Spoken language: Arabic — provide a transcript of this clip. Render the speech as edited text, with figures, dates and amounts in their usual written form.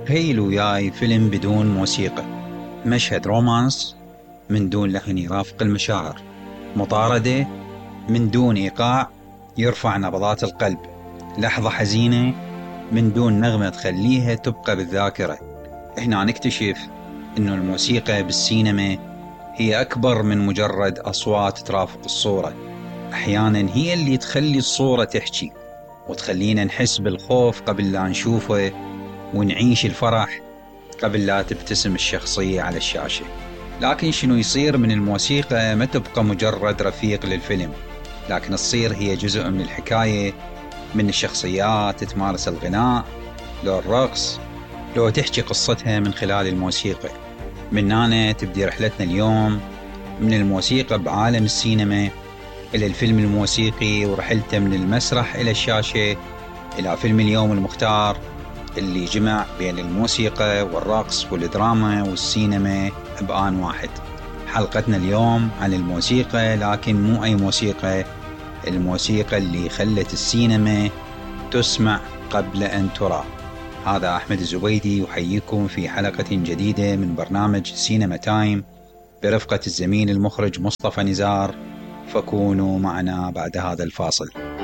تخيل وياي فيلم بدون موسيقى، مشهد رومانس من دون لحن يرافق المشاعر، مطاردة من دون إيقاع يرفع نبضات القلب، لحظة حزينة من دون نغمة تخليها تبقى بالذاكرة. هنا نكتشف إنه الموسيقى بالسينما هي أكبر من مجرد أصوات ترافق الصورة. أحيانا هي اللي تخلي الصورة تحكي وتخلينا نحس بالخوف قبل لا نشوفه، ونعيش الفرح قبل لا تبتسم الشخصية على الشاشة. لكن شنو يصير من الموسيقى ما تبقى مجرد رفيق للفيلم، لكن تصير هي جزء من الحكاية، من الشخصيات تمارس الغناء لو الرقص، لو تحكي قصتها من خلال الموسيقى. من هنا تبدي رحلتنا اليوم، من الموسيقى بعالم السينما إلى الفيلم الموسيقي ورحلته من المسرح إلى الشاشة، إلى فيلم اليوم المختار اللي جمع بين الموسيقى والرقص والدراما والسينما بآن واحد. حلقتنا اليوم عن الموسيقى، لكن مو أي موسيقى، الموسيقى اللي خلت السينما تسمع قبل أن ترى. هذا أحمد الزبيدي يحييكم في حلقة جديدة من برنامج سينما تايم برفقة الزميل المخرج مصطفى نزار، فكونوا معنا بعد هذا الفاصل.